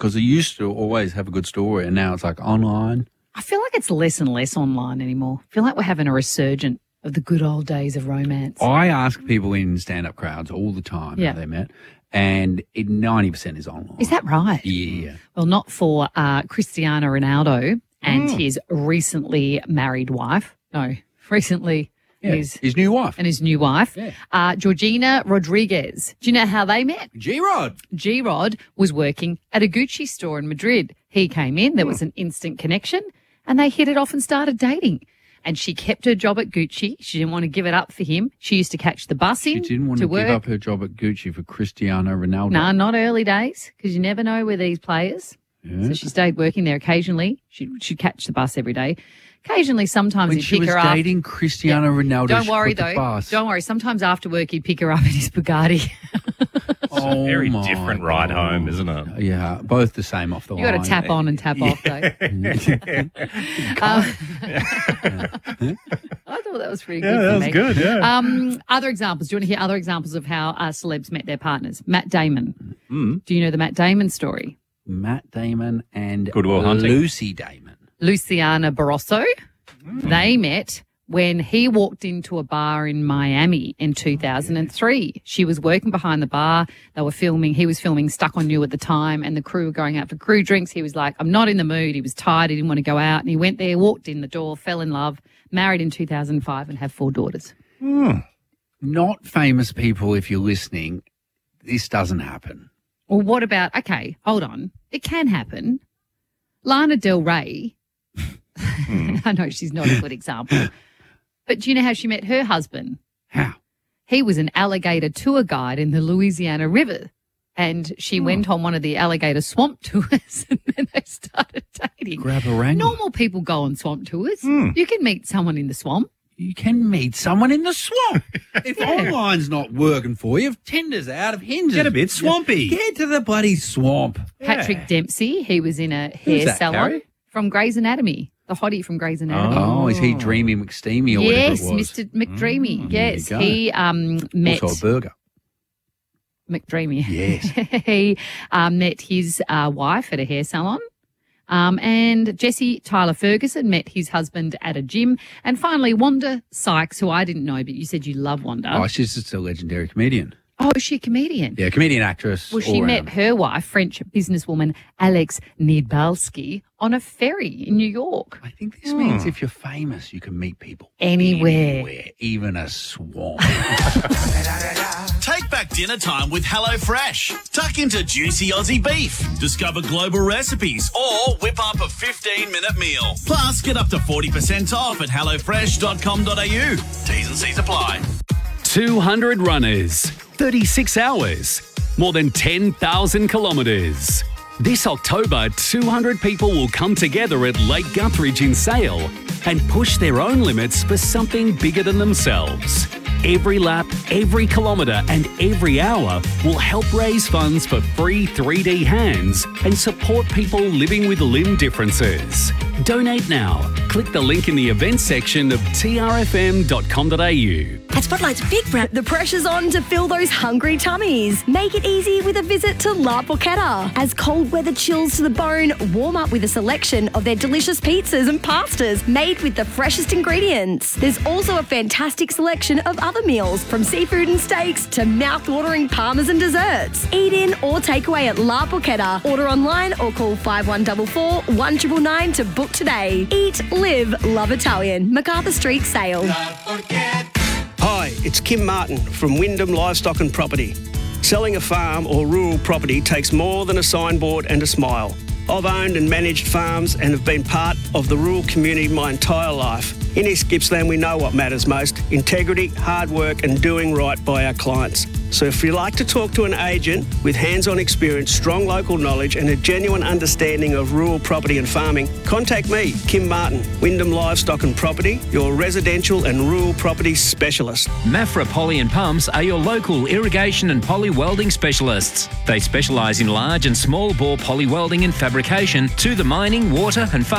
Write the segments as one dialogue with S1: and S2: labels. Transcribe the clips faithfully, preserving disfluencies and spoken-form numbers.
S1: because it used to always have a good story and now it's like online.
S2: I feel like it's less and less online anymore. I feel like we're having a resurgence of the good old days of romance.
S1: I ask people in stand-up crowds all the time
S2: Yeah.
S1: how they met, and it, ninety percent is online.
S2: Is that right?
S1: Yeah.
S2: Well, not for uh, Cristiano Ronaldo and his recently married wife. No, recently
S1: Yeah.
S2: his
S1: His new wife.
S2: and his new wife,
S1: Yeah.
S2: uh, Georgina Rodriguez. Do you know how they met?
S1: G-Rod.
S2: G-Rod was working at a Gucci store in Madrid. He came in, there was an instant connection, and they hit it off and started dating. And she kept her job at Gucci. She didn't want to give it up for him. She used to catch the bus in
S1: She didn't want
S2: to
S1: to,
S2: work.
S1: give up her job at Gucci for Cristiano Ronaldo.
S2: No, not early days, because you never know with these players.
S1: Yeah.
S2: So she stayed working there occasionally. She'd, she'd catch the bus every day. Occasionally, sometimes
S1: When
S2: he'd
S1: she
S2: pick
S1: was
S2: her up.
S1: dating Cristiano Ronaldo,
S2: Don't
S1: she
S2: worry,
S1: put the
S2: though.
S1: bus.
S2: Don't worry. Sometimes after work, he'd pick her up in his Bugatti.
S1: Oh,
S3: Very
S1: my
S3: different ride
S1: God.
S3: home, isn't it?
S1: Yeah, both the same off the
S2: You
S1: line.
S2: got to tap on and tap off, though. Um, I thought that was pretty good.
S3: Yeah,
S2: for
S3: that was
S2: me.
S3: good, yeah.
S2: Um, other examples. Do you want to hear other examples of how uh, celebs met their partners? Matt Damon.
S3: Mm.
S2: Do you know the Matt Damon story?
S1: Matt Damon and
S3: Good Will Hunting.
S1: Lucy Damon.
S2: Luciana Barroso. They met when he walked into a bar in Miami in two thousand three. She was working behind the bar. They were filming. He was filming Stuck on You at the time, and the crew were going out for crew drinks. He was like, I'm not in the mood. He was tired. He didn't want to go out. And he went there, walked in the door, fell in love, married in two thousand five and have four daughters.
S1: Not famous people, if you're listening, this doesn't happen.
S2: Well, what about, okay, hold on. It can happen. Lana Del Rey, I know she's not a good example, but do you know how she met her husband?
S1: How?
S2: He was an alligator tour guide in the Louisiana River, and she went on one of the alligator swamp tours, and then they started dating.
S1: Grab a wrangler.
S2: Normal people go on swamp tours. You can meet someone in the swamp.
S1: You can meet someone in the swamp. If online's not working for you, if Tinder's out of Hinges.
S3: Get a bit swampy.
S1: Get to the bloody swamp.
S2: Patrick Dempsey, he was in a
S1: Who's
S2: hair
S1: that,
S2: salon
S1: Carrie?
S2: from Grey's Anatomy, the hottie from Grey's Anatomy.
S1: Oh, is he Dreamy McSteamy or
S2: Yes,
S1: whatever it was?
S2: Mister McDreamy.
S1: Mm, there you
S2: yes,
S1: go.
S2: he um, met
S1: Also a burger.
S2: McDreamy.
S1: Yes.
S2: he um, met his uh, wife at a hair salon. Um, and Jesse Tyler Ferguson met his husband at a gym. And finally, Wanda Sykes, who I didn't know, but you said you love Wanda.
S1: Oh, she's just a legendary comedian.
S2: Oh, is she a comedian?
S1: Yeah, comedian, actress.
S2: Well, she
S1: all
S2: met
S1: round.
S2: her wife, French businesswoman Alex Nibalski, on a ferry in New York.
S1: I think this means if you're famous, you can meet people
S2: Anywhere.
S1: anywhere, even a swamp.
S4: Take back dinner time with HelloFresh. Tuck into juicy Aussie beef. Discover global recipes or whip up a fifteen-minute meal. Plus, get up to forty percent off at hello fresh dot com dot a u. T's and C's apply.
S5: two hundred runners, thirty-six hours, more than ten thousand kilometres. This October, two hundred people will come together at Lake Guthridge in Sale and push their own limits for something bigger than themselves. Every lap, every kilometre and every hour will help raise funds for free three D hands and support people living with limb differences. Donate now. Click the link in the events section of t r f m dot com dot a u.
S6: At Spotlight's Big Brand, the pressure's on to fill those hungry tummies. Make it easy with a visit to La Porchetta. As cold weather chills to the bone, warm up with a selection of their delicious pizzas and pastas made with the freshest ingredients. There's also a fantastic selection of other meals, from seafood and steaks to mouth-watering parmas and desserts. Eat in or take away at La Porchetta. Order online or call five one four four, one nine nine nine to book today. Eat, live, love Italian. MacArthur Street, Sale.
S7: Hi, it's Kim Martin from Wyndham Livestock and Property. Selling a farm or rural property takes more than a signboard and a smile. I've owned and managed farms and have been part of the rural community my entire life. In East Gippsland, we know what matters most: integrity, hard work and doing right by our clients. So if you'd like to talk to an agent with hands-on experience, strong local knowledge and a genuine understanding of rural property and farming, contact me, Kim Martin, Wyndham Livestock and Property, your residential and rural property specialist.
S8: Mafra Poly and Pumps are your local irrigation and poly welding specialists. They specialise in large and small bore poly welding and fabrication to the mining, water and farming sectors.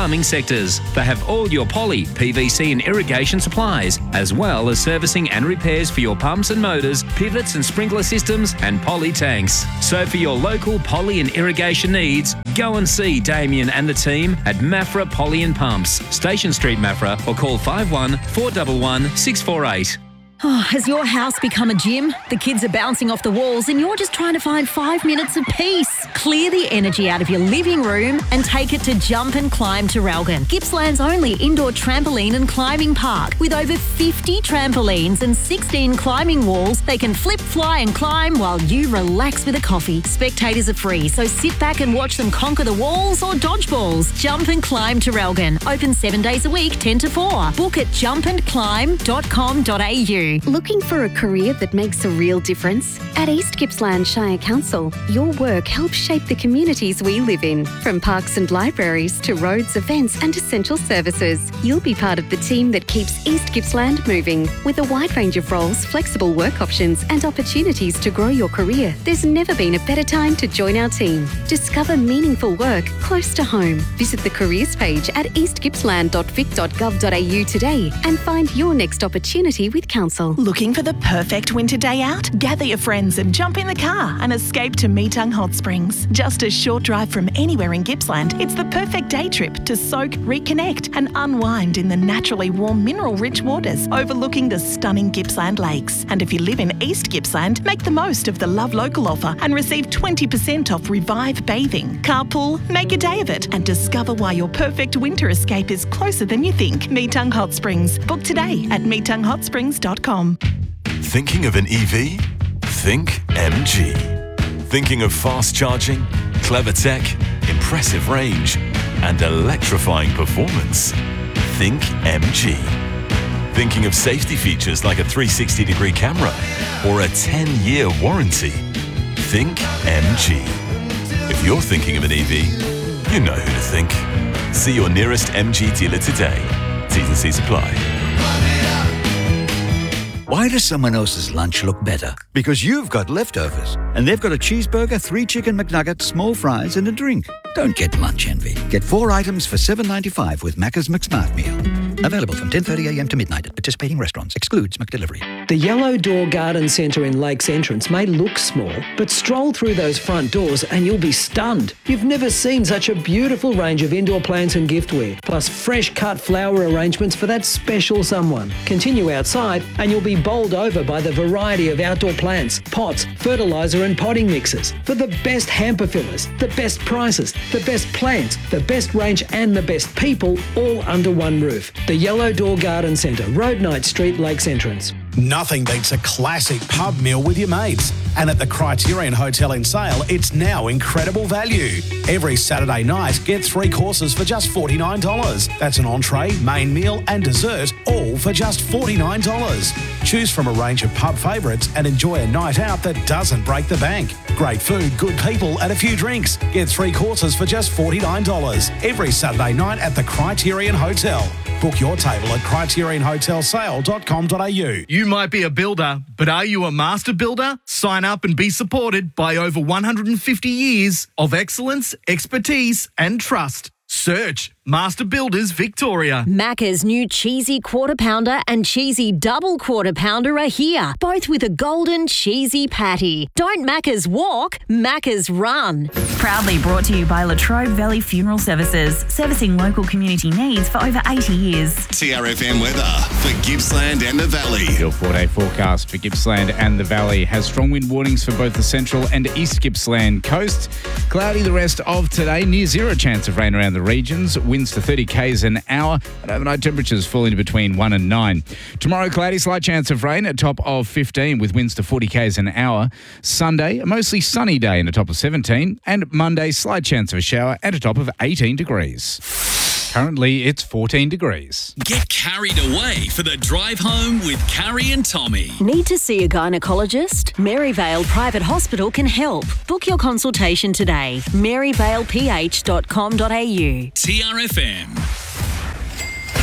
S8: contractors. They have all your poly, P V C and irrigation supplies, as well as servicing and repairs for your pumps and motors, pivots and sprinkler systems and poly tanks. So for your local poly and irrigation needs, go and see Damien and the team at Mafra Poly and Pumps, Station Street, Mafra, or call five one four one one six four eight.
S6: Oh, has your house become a gym? The kids are bouncing off the walls and you're just trying to find five minutes of peace. Clear the energy out of your living room and take it to Jump and Climb Traralgon, Gippsland's only indoor trampoline and climbing park. With over fifty trampolines and sixteen climbing walls, they can flip, fly and climb while you relax with a coffee. Spectators are free, so sit back and watch them conquer the walls or dodge balls. Jump and Climb Traralgon, open seven days a week, ten to four. Book at jump and climb dot com dot a u.
S3: Looking for a career that makes a real difference? At East Gippsland Shire Council, your work helps shape the communities we live in. From parks and libraries to roads, events and essential services, you'll be part of the team that keeps East Gippsland moving. With a wide range of roles, flexible work options and opportunities to grow your career, there's never been a better time to join our team. Discover meaningful work close to home. Visit the careers page at east gippsland dot vic dot gov dot a u today and find your next opportunity with Council.
S9: Looking for the perfect winter day out? Gather your friends and jump in the car and escape to Meetung Hot Springs. Just a short drive from anywhere in Gippsland, it's the perfect day trip to soak, reconnect and unwind in the naturally warm mineral-rich waters overlooking the stunning Gippsland lakes. And if you live in East Gippsland, make the most of the Love Local offer and receive twenty percent off Revive Bathing. Carpool, make a day of it and discover why your perfect winter escape is closer than you think. Meetung Hot Springs. Book today at meetung hot springs dot com.
S10: Thinking of an E V? Think M G. Thinking of fast charging, clever tech, impressive range, and electrifying performance? Think M G. Thinking of safety features like a three hundred sixty degree camera or a ten year warranty? Think M G. If you're thinking of an E V, you know who to think. See your nearest M G dealer today. T's and C's apply.
S11: Why does someone else's lunch look better? Because you've got leftovers. And they've got a cheeseburger, three chicken McNuggets, small fries and a drink. Don't get lunch envy. Get four items for seven dollars ninety-five with Macca's McSmart Meal. Available from ten thirty a m to midnight at participating restaurants. Excludes McDelivery.
S12: The Yellow Door Garden Centre in Lakes Entrance may look small, but stroll through those front doors and you'll be stunned. You've never seen such a beautiful range of indoor plants and giftware, plus fresh cut flower arrangements for that special someone. Continue outside and you'll be bowled over by the variety of outdoor plants, pots, fertiliser and potting mixes. For the best hamper fillers, the best prices, the best plants, the best range and the best people, all under one roof. The Yellow Door Garden Centre, Road Knight Street, Lakes Entrance.
S13: Nothing beats a classic pub meal with your mates. And at the Criterion Hotel in Sale, it's now incredible value. Every Saturday night, get three courses for just forty-nine dollars. That's an entree, main meal and dessert, all for just forty-nine dollars. Choose from a range of pub favourites and enjoy a night out that doesn't break the bank. Great food, good people and a few drinks. Get three courses for just forty-nine dollars. Every Saturday night at the Criterion Hotel. Book your table at criterion hotel sale dot com dot a u.
S14: You might be a builder, but are you a master builder? Sign up and be supported by over one hundred fifty years of excellence, expertise and trust. Search Master Builders Victoria.
S6: Macca's new cheesy quarter pounder and cheesy double quarter pounder are here, both with a golden cheesy patty. Don't Macca's walk, Macca's run.
S15: Proudly brought to you by Latrobe Valley Funeral Services, servicing local community needs for over eighty years.
S4: T R F M weather for Gippsland and the Valley.
S16: Your four-day forecast for Gippsland and the Valley has strong wind warnings for both the central and east Gippsland coast. Cloudy the rest of today, near zero chance of rain around the regions. Winds to thirty kays an hour, and overnight temperatures falling to between one and nine. Tomorrow, cloudy, slight chance of rain at top of fifteen with winds to forty kays an hour. Sunday, a mostly sunny day and a top of seventeen. And Monday, slight chance of a shower and a top of eighteen degrees. Currently, it's fourteen degrees.
S4: Get carried away for the drive home with Carrie and Tommy.
S6: Need to see a gynaecologist? Maryvale Private Hospital can help. Book your consultation today. maryvale p h dot com dot a u.
S4: T R F M.